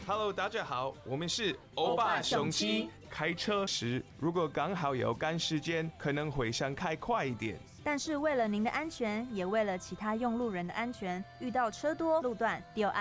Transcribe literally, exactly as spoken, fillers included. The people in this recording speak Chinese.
Hello， 大家好，我们是欧巴雄鸡。开车时如果刚好有赶时间，可能会想开快一点。 但是为了您的安全，也为了其他用路人的安全，遇到车多路段，就要